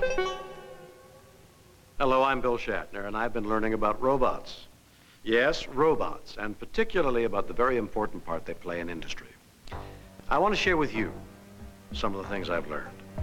Hello, I'm Bill Shatner, and I've been learning about robots. Yes, robots, and particularly about the very important part they play in industry. I want to share with you some of the things I've learned.